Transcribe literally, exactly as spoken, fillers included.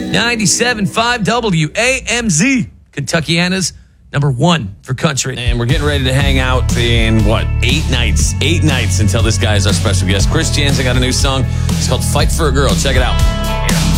ninety-seven point five W A M Z, Kentuckiana's number one for country. And we're getting ready to hang out in, what, eight nights? Eight nights until this guy is our special guest. Chris Jansen got a new song. It's called Fight for a Girl. Check it out.